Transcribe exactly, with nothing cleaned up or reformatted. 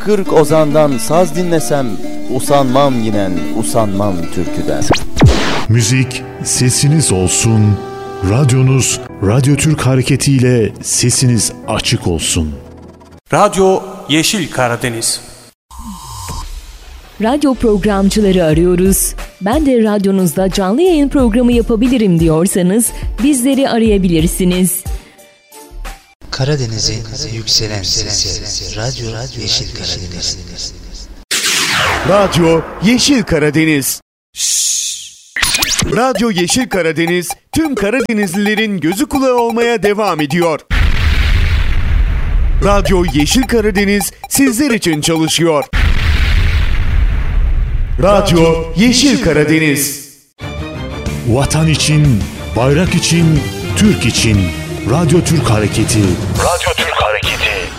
kırk ozandan saz dinlesem, usanmam yinen, usanmam türküden. Müzik sesiniz olsun, radyonuz Radyo Türk Hareketi ile sesiniz açık olsun. Radyo Yeşil Karadeniz. Radyo programcıları arıyoruz. Ben de radyonuzda canlı yayın programı yapabilirim diyorsanız bizleri arayabilirsiniz. Karadeniz'in yükselen sesi. Radyo Yeşil Karadeniz. Radyo Yeşil Karadeniz. Radyo Yeşil Karadeniz tüm Karadenizlilerin gözü kulağı olmaya devam ediyor. Radyo Yeşil Karadeniz sizler için çalışıyor. Radyo Yeşil Karadeniz. Vatan için, bayrak için, Türk için. Radyo Türk Hareketi. Radyo Türk Hareketi.